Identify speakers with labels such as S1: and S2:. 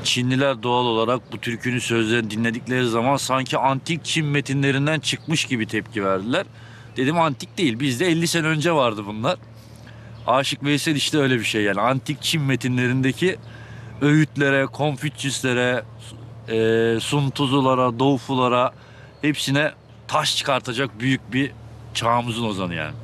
S1: Çinliler doğal olarak bu türkünün sözlerini dinledikleri zaman sanki antik Çin metinlerinden çıkmış gibi tepki verdiler. Dedim antik değil, bizde 50 sene önce vardı bunlar. Aşık Veysel işte öyle bir şey yani. Antik Çin metinlerindeki öğütlere, Konfüçyüslere, Sun Tzu'lara, Doğufulara hepsine taş çıkartacak büyük bir çağımızın ozanı yani.